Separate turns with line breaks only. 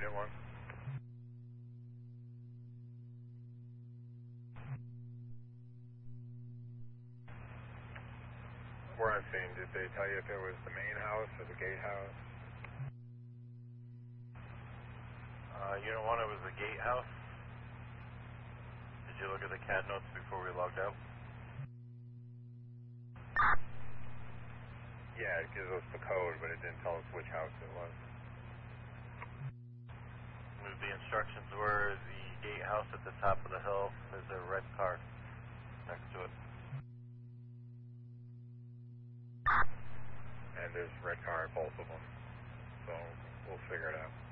Unit 1. We're on scene. Did they tell you if it was the main house or the gatehouse?
Unit 1, it was the gatehouse. Did you look at the CAD notes before we logged out?
Yeah, it gives us the code, but it didn't tell us which house it was.
The instructions were the gatehouse at the top of the hill. There's a red car next to it.
And there's red car at both of them, so we'll figure it out.